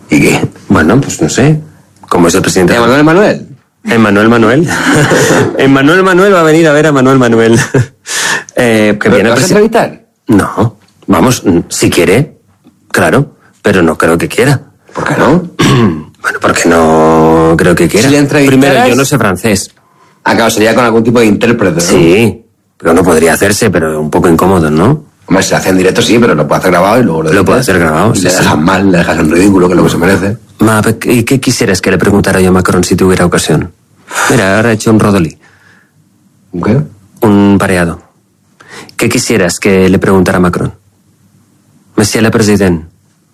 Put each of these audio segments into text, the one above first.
¿Y qué? Bueno, pues no sé. ¿Cómo es el presidente? ¿Emmanuel Manuel? Emmanuel Manuel. Emmanuel Manuel va a venir a ver a Manuel Manuel. Que viene ¿Vas a entrevistar? No. Vamos, si quiere, claro. Pero no creo que quiera. ¿Por qué no? Bueno, porque no creo que quiera. Si le entrevistaras... Primero, yo no sé francés. Claro, sería con algún tipo de intérprete, ¿no? Sí, pero no podría hacerse, pero un poco incómodo, ¿no? Hombre, si se hace en directo sí, pero lo puede hacer grabado y luego Lo puede hacer grabado, y sí, le sí. dejas mal, le dejas en ridículo, que es lo que se merece. ¿Y qué quisieras que le preguntara yo a Macron si tuviera ocasión? Mira, ahora he hecho un rodolí. ¿Qué? Un pareado. ¿Qué quisieras que le preguntara a Macron? Monsieur le Président.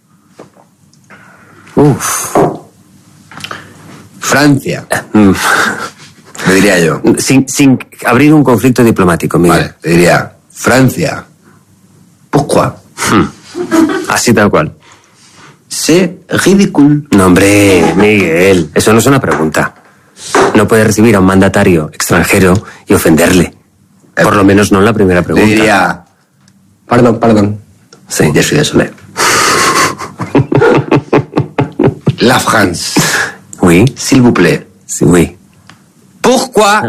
Uf. Francia, le diría yo. Sin abrir un conflicto diplomático, Miguel. Vale, le diría, Francia, pourquoi? Así tal cual. C'est ridicule. No, hombre, Miguel, eso no es una pregunta. No puedes recibir a un mandatario extranjero y ofenderle. Por lo menos no en la primera Le pregunta. diría, perdón. Sí. Je suis désolé. La France, Oui, s'il vous plaît. sí, oui. Pourquoi?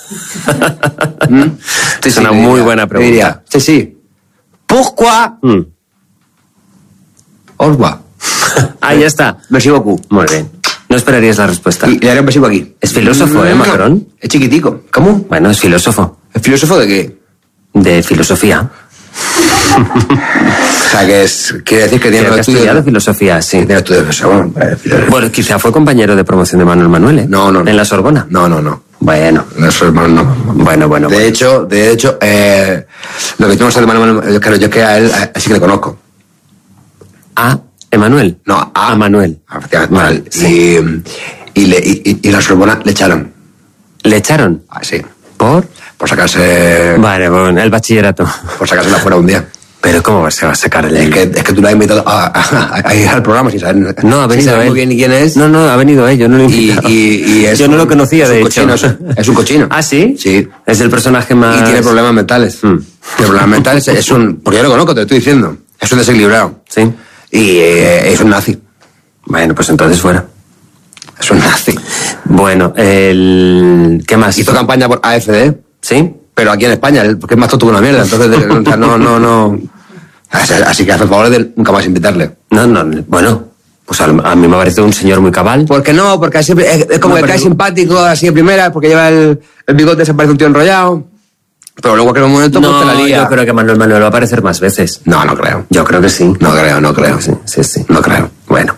Es una muy buena pregunta. Le diría, sí. Pourquoi? Au revoir. Ah, ya está. Merci beaucoup. Muy bien. No esperarías la respuesta. Y le haré un besico aquí. Es filósofo, ¿eh, Macron? Es chiquitico. ¿Cómo? Bueno, es filósofo. ¿Es filósofo de qué? De filosofía. O sea, quiere decir que tiene Creo que ha estudios estudiado filosofía, sí. Tiene estudios de filosofía. Bueno, quizá fue compañero de promoción de Manuel Manuel, ¿eh? No. En la Sorbona. No. Bueno. Eso, hermano, no. Bueno. De hecho, lo que tenemos a Manuel, claro, yo es que a él sí que le conozco. ¿A Emanuel? No, a Manuel. Vale, sí. Y la Sorbona le echaron. ¿Le echaron? Ah, sí. ¿Por? Por sacarse. Vale, bueno, el bachillerato. Por sacársela fuera un día. Pero ¿cómo se va a sacar el...? Es que tú lo has invitado a ir al programa sin saber. No, ha venido sin saber él. muy bien ni quién es. No, ha venido él, yo no lo he invitado. Y es yo no lo conocía, de hecho. Es un cochino. ¿Ah, sí? Sí. Es el personaje más... Y tiene problemas mentales. Tiene problemas mentales, es un... Porque yo lo conozco, te lo estoy diciendo. Es un desequilibrado. Sí. Y es un nazi. Bueno, pues entonces fuera. Es un nazi. Bueno, ¿qué más? Hizo campaña por AFD. ¿Sí? Pero aquí en España, porque es más tonto que una mierda. Entonces, no. Así que hace el favor de nunca más invitarle. No, bueno, pues a mí me parece un señor muy cabal. Porque no, porque siempre es como No, que cae pero- simpático así de primera, porque lleva el bigote, se parece un tío enrollado. Pero luego que en un momento pues, te la lía. Yo creo que Manuel va a aparecer más veces. No creo. Yo creo que sí. No creo. Sí. No creo. Bueno.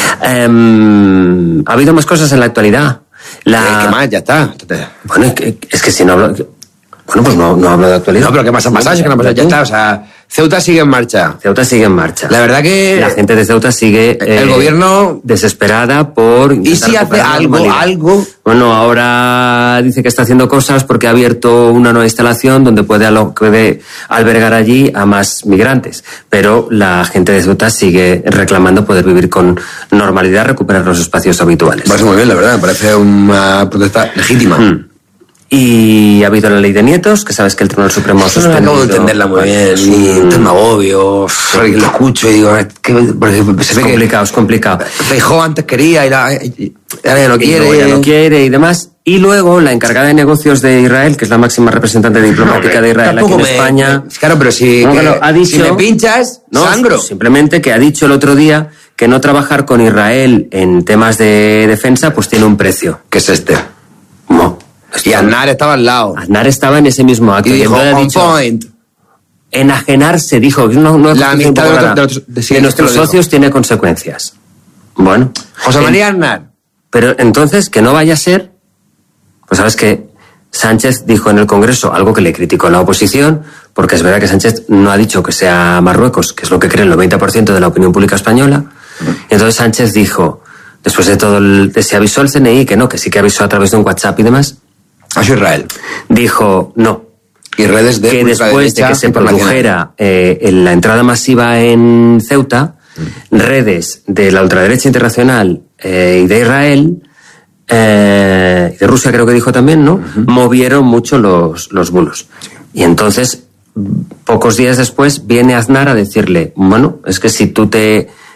Ha habido más cosas en la actualidad. ¿Qué más? Ya está. Bueno, es que si no hablo... Bueno, pues no hablo de actualidad. No, pero ¿qué más ha pasado? Si es que no ha pasado. Ya está, o sea, Ceuta sigue en marcha. Ceuta sigue en marcha. La verdad que... La gente de Ceuta sigue... el gobierno... desesperada por... ¿Y si hace algo? Bueno, ahora dice que está haciendo cosas porque ha abierto una nueva instalación donde puede albergar allí a más migrantes. Pero la gente de Ceuta sigue reclamando poder vivir con normalidad, recuperar los espacios habituales. Me parece muy bien, la verdad. Me parece una protesta legítima. Y ha habido la ley de nietos, que sabes que el Tribunal Supremo ha Eso no suspendido... acabo de entenderla muy bien. Sí, me agobio. Lo escucho y digo, porque se ve Es complicado. Feijóo antes quería y ahora ya no quiere. luego ya no quiere y demás. Y luego la encargada de negocios de Israel, que es la máxima representante diplomática de Israel aquí en España... Claro, pero si, ha dicho, si me pinchas, sangro. Simplemente que ha dicho el otro día que no trabajar con Israel en temas de defensa pues tiene un precio. ¿Qué es este? No. Y Aznar estaba al lado. Aznar estaba en ese mismo acto. Y dijo, entonces ha on dicho, point. enajenarse, dijo. No, La amistad de nuestros socios tiene consecuencias. Bueno. José María Aznar. Pero entonces, que no vaya a ser... Pues sabes que Sánchez dijo en el Congreso algo que le criticó a la oposición, porque es verdad que Sánchez no ha dicho que sea Marruecos, que es lo que cree el 90% de la opinión pública española. Entonces Sánchez dijo, después de se avisó el CNI, que sí que avisó a través de un WhatsApp y demás, A Israel. dijo no. Y redes de Que después de que se produjera la entrada masiva en Ceuta, redes de la ultraderecha internacional y de Israel, y de Rusia creo que dijo también, ¿no? Movieron mucho los bulos. Y entonces, pocos días después, viene Aznar a decirle, bueno, es que si tú te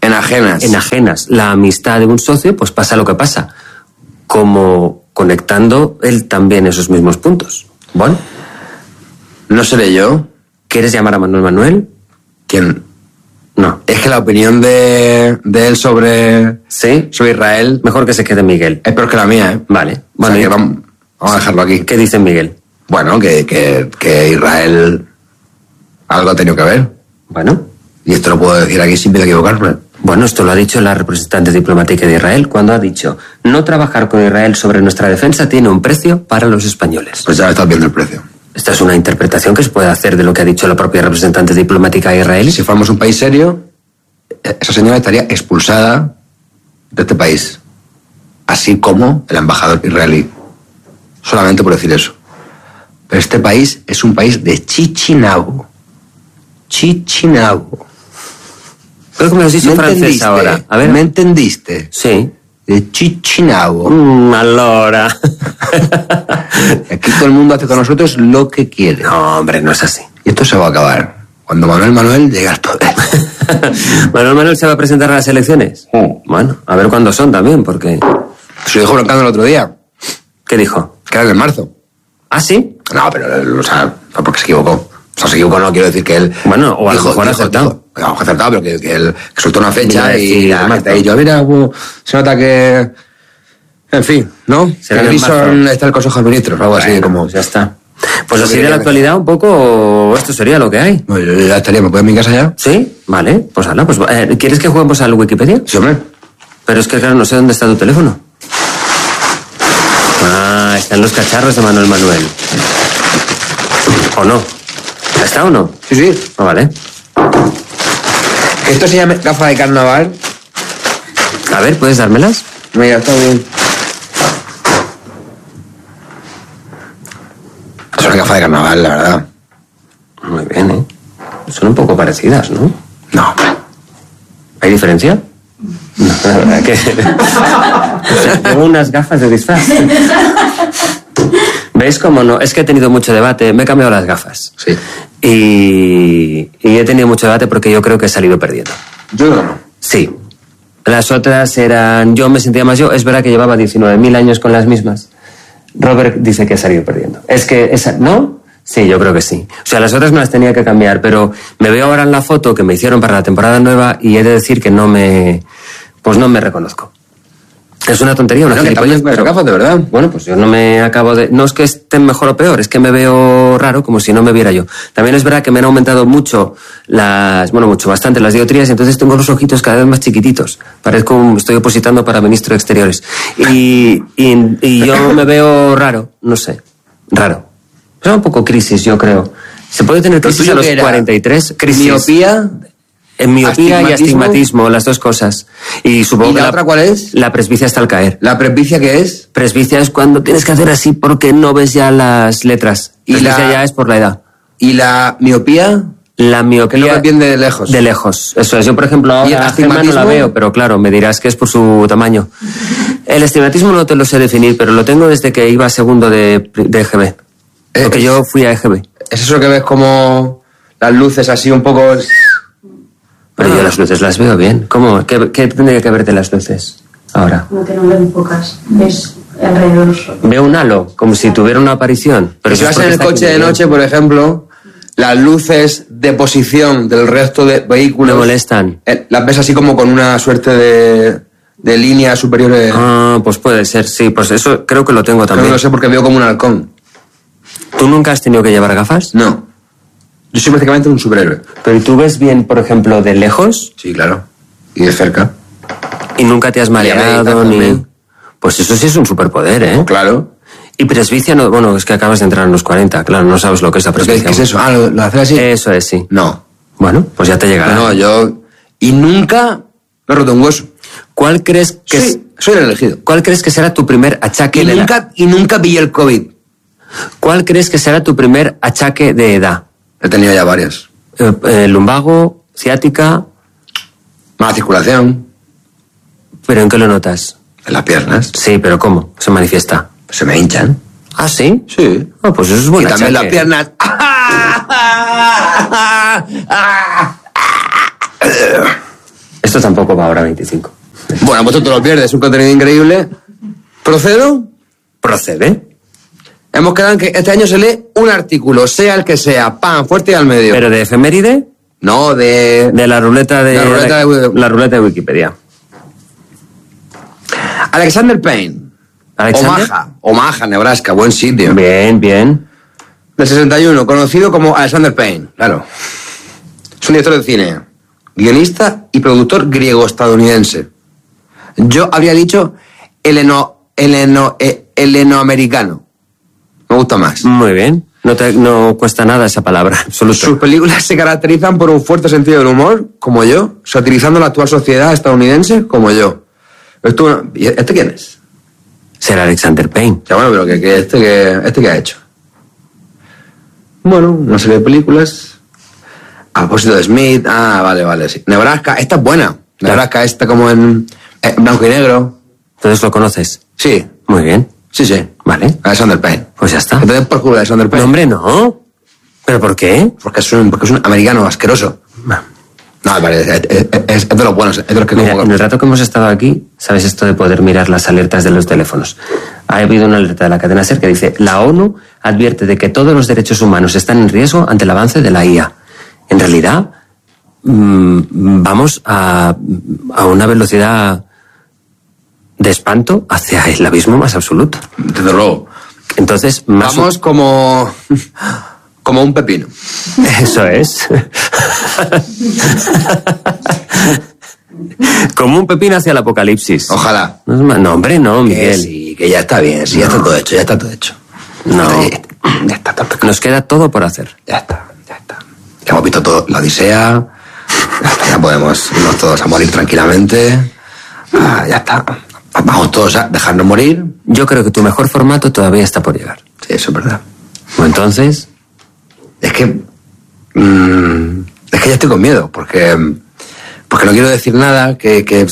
enajenas la amistad de un socio, pues pasa lo que pasa. Como conectando él también esos mismos puntos. Bueno. No seré yo. ¿Quieres llamar a Manuel? ¿Quién? No. Es que la opinión de él sobre Israel... Mejor que se quede Miguel. Es peor que la mía, ¿eh? Vale. Bueno, o sea, que vamos a dejarlo aquí. ¿Qué dice Miguel? Bueno, que Israel algo ha tenido que ver. Bueno. Y esto lo puedo decir aquí sin miedo a equivocarme. Bueno, esto lo ha dicho la representante diplomática de Israel cuando ha dicho: no trabajar con Israel sobre nuestra defensa tiene un precio para los españoles. Pues ya estás viendo el precio. Esta es una interpretación que se puede hacer de lo que ha dicho la propia representante diplomática de Israel. Si fuéramos un país serio, esa señora estaría expulsada de este país. Así como el embajador israelí. Solamente por decir eso. Pero este país es un país de Chichinabo. Chichinabo. Creo que me lo has dicho francés ahora. A ver. ¿Me entendiste? Sí. De Chichinabo. Allora. Aquí todo el mundo hace con nosotros lo que quiere. No, hombre, no es así. Y esto se va a acabar cuando Manuel llegue al poder. ¿Manuel se va a presentar a las elecciones? Bueno, a ver cuándo son también, porque... Se lo dijo Broncano el otro día. ¿Qué dijo? Que era en marzo. ¿Ah, sí? No, pero, o sea, porque se equivocó. O sea, se equivocó, no quiero decir que él... Bueno, o a lo mejor ha acertado. A lo mejor ha acertado, pero que él soltó una fecha Mira, y yo, mira, se nota que... En fin, ¿no? Será en en Grison está el Consejo de Ministros, algo así como... Ya está. Pues así de la actualidad un poco, esto sería lo que hay. Bueno, yo ya estaría, ¿me puedo ir a mi casa ya? Sí, vale, pues hala, pues ¿quieres que juguemos al Wikipedia? Sí, hombre. Pero es que claro, no sé dónde está tu teléfono. Ah, están los cacharros de Manuel. ¿O no? ¿Está o no? Sí, sí. Ah, vale. Que esto se llama gafa de carnaval. A ver, ¿puedes dármelas? Mira, está bien. Es una gafa de carnaval, la verdad. Muy bien, ¿eh? Son un poco parecidas, ¿no? No. ¿Hay diferencia? No, la verdad que... O sea, tengo unas gafas de disfraz. ¿Veis cómo no? Es que he tenido mucho debate, me he cambiado las gafas. Sí. Y he tenido mucho debate porque yo creo que he salido perdiendo. Yo no. Sí. Las otras eran... Yo me sentía más yo. Es verdad que llevaba 19.000 años con las mismas. Robert dice que he salido perdiendo. Es que esa... ¿No? Sí, yo creo que sí. O sea, las otras me las tenía que cambiar, pero me veo ahora en la foto que me hicieron para la temporada nueva y he de decir que no me... Pues no me reconozco. Es una tontería, una gilipollez, pero gafas de verdad. Bueno, pues yo no me acabo de... No es que estén mejor o peor, es que me veo raro como si no me viera yo. También es verdad que me han aumentado mucho bastante las dioptrías, y entonces tengo los ojitos cada vez más chiquititos. Parezco, estoy opositando para ministro de Exteriores. Y yo me veo raro, no sé, raro. Es un poco crisis, yo creo. Se puede tener crisis a los 43. Crisis. Miopía. En miopía y astigmatismo, las dos cosas. Y supongo ¿Y la otra cuál es? La presbicia está al caer. ¿La presbicia qué es? Presbicia es cuando tienes que hacer así porque no ves ya las letras. ¿Y presbicia ya es por la edad. ¿Y la miopía? La miopía... Que lo ves bien de lejos. De lejos, eso es. Yo, por ejemplo, ahora ¿Y el astigmatismo? no la veo, pero claro, me dirás que es por su tamaño. El astigmatismo no te lo sé definir, pero lo tengo desde que iba a segundo de EGB. Porque yo fui a EGB. ¿Es eso que ves como las luces así un poco...? Pero yo las luces las veo bien. ¿Cómo? ¿Qué tendría que ver de las luces ahora? Como que no veo pocas. Ves alrededor. Veo un halo, como si tuviera una aparición. Pero si vas en el coche de noche, por ejemplo, las luces de posición del resto de vehículos... Me molestan. Las ves así como con una suerte de líneas superiores... Ah, pues puede ser, sí. Pues eso creo que lo tengo también. No lo sé porque veo como un halcón. ¿Tú nunca has tenido que llevar gafas? No. Yo soy prácticamente un superhéroe. ¿Pero tú ves bien, por ejemplo, de lejos? Sí, claro. Y de cerca. ¿Y nunca te has mareado ni...? Pues eso sí es un superpoder, ¿eh? Oh, claro. Y presbicia, no, bueno, es que acabas de entrar en los 40, claro, no sabes lo que es la presbicia. ¿Qué es eso? Ah, ¿lo haces así? Eso es, sí. No. Bueno, pues ya te llegará. No, yo... Y nunca me he roto un hueso. ¿Cuál crees que soy el elegido. ¿Cuál crees que será tu primer achaque de edad? Y nunca pillé el COVID. ¿Cuál crees que será tu primer achaque de edad? He tenido ya varias. Lumbago, ciática... Mala circulación. ¿Pero en qué lo notas? En las piernas. Sí, pero ¿cómo se manifiesta? Se me hinchan. ¿Ah, sí? Sí. Ah, pues eso es bueno. Y también las piernas... Esto tampoco va ahora 25. Bueno, pues tú te lo pierdes, es un contenido increíble. ¿Procedo? Procede. Hemos quedado en que este año se lee un artículo, sea el que sea, ¡pam!, fuerte y al medio. ¿Pero de efeméride? No, de la ruleta de... La ruleta de Wikipedia. Alexander Payne. ¿Alexander? Omaha, Nebraska, buen sitio. Bien, bien. Del 61, conocido como Alexander Payne, claro. Es un director de cine, guionista y productor griego-estadounidense. Yo habría dicho helenoamericano. Me gusta más. Muy bien. No cuesta nada esa palabra, absoluto. Sus películas se caracterizan por un fuerte sentido del humor, como yo, satirizando la actual sociedad estadounidense, como yo. ¿Este quién es? Será Alexander Payne. Ya, bueno, pero ¿este qué ha hecho? Bueno, una serie de películas. A propósito de Smith. Ah, vale, sí. Nebraska, esta es buena. Nebraska, esta como en blanco y negro. ¿Entonces lo conoces? Sí. Muy bien. Sí. Vale. Alexander Payne. Pues ya está. Entonces por culo de Alexander Payne. No, hombre, no. ¿Pero por qué? Porque es un americano asqueroso. No, vale, es de los buenos, es de los que... Mira, en el rato que hemos estado aquí, ¿sabes esto de poder mirar las alertas de los teléfonos? Ha habido una alerta de la cadena SER que dice: la ONU advierte de que todos los derechos humanos están en riesgo ante el avance de la IA. En realidad, vamos a una velocidad de espanto hacia el abismo más absoluto. Desde luego. Entonces, vamos como un pepino. Eso es. Como un pepino hacia el apocalipsis. Ojalá. No, hombre, no, Miguel. Sí, que ya está bien, sí, ya está todo hecho. No. Ya está todo. Nos queda todo por hacer. Ya está. Ya hemos visto todo, la Odisea. Ya podemos irnos todos a morir tranquilamente. Ya está. Vamos todos a dejarnos morir. Yo creo que tu mejor formato todavía está por llegar. Sí, eso es verdad. O entonces... Es que ya estoy con miedo, porque no quiero decir nada que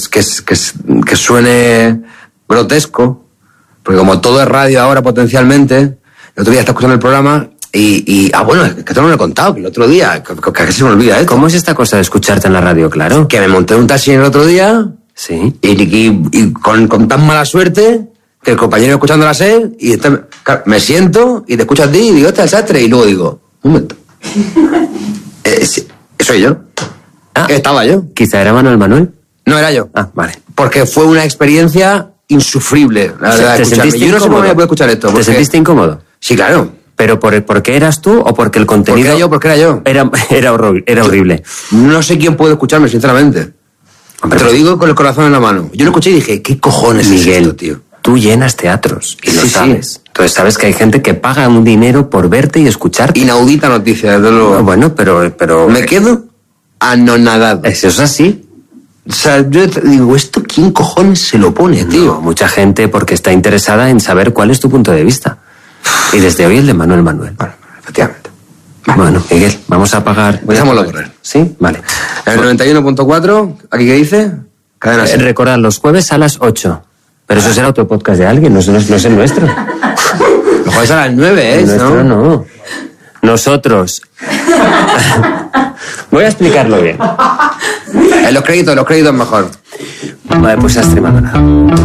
suene grotesco, porque como todo es radio ahora potencialmente, el otro día estaba escuchando el programa bueno, es que te lo he contado, que el otro día, que casi se me olvida esto. ¿Cómo es esta cosa de escucharte en la radio, claro? Que me monté en un taxi el otro día, sí, y con tan mala suerte que el compañero escuchando la SER, y me siento y te escucho a ti y digo, este es el sastre, y luego digo, un momento. Soy yo. Estaba yo. Quizá era Manuel. No era yo. Ah, vale. Porque fue una experiencia insufrible, la verdad, ¿Te escucharme. Yo no sé cómo voy a poder escuchar esto. ¿Te sentiste incómodo? Sí, claro. ¿Pero porque eras tú o porque el contenido... Porque era yo. Era horrible. No sé quién puede escucharme, sinceramente. Hombre, te lo digo con el corazón en la mano. Yo lo escuché y dije, ¿qué cojones Miguel, es esto, tío? Tú llenas teatros y lo sabes. Sí. Entonces sabes que hay gente que paga un dinero por verte y escucharte. Inaudita noticia, desde luego. Bueno, pero... Me quedo anonadado. Eso es así. O sea, yo digo, ¿esto quién cojones se lo pone, tío? No, mucha gente porque está interesada en saber cuál es tu punto de vista. Y desde hoy el de Manuel. Bueno, efectivamente. Bueno, Miguel, vamos a pagar... Dejámoslo correr. ¿Sí? Vale. El 91.4, ¿aquí qué dice? Cadena SER. Recordad, los jueves a las 8. Pero eso será otro podcast de alguien, no es el nuestro. Los jueves a las 9, ¿eh? El nuestro no. Nosotros. Voy a explicarlo bien. Los créditos mejor. Vale, pues ha streamado nada.